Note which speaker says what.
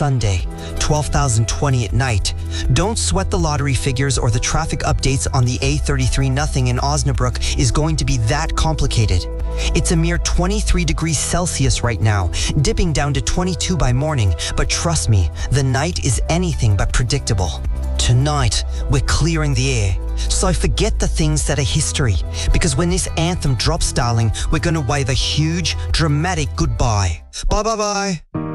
Speaker 1: Sunday, 12,020 at night. Don't sweat the lottery figures or the traffic updates on the A33. Nothing in Osnabrück is going to be that complicated. It's a mere 23 degrees Celsius right now, dipping down to 22 by morning, but trust me, the night is anything but predictable. Tonight, we're clearing the air. So forget the things that are history, because when this anthem drops, darling, we're going to wave a huge, dramatic goodbye. Bye bye bye.